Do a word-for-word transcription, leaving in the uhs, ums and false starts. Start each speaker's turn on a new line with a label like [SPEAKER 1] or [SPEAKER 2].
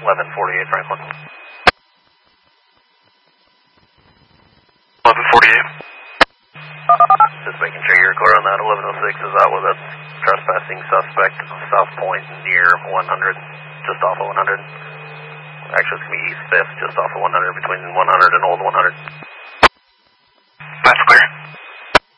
[SPEAKER 1] eleven forty-eight Franklin.
[SPEAKER 2] eleven forty-eight.
[SPEAKER 1] Just making sure you're clear on that. eleven oh six is out with a trespassing suspect South Point near one hundred, just off of one hundred. Actually, it's going to be East fifth, just off of one hundred, between one hundred and Old one hundred.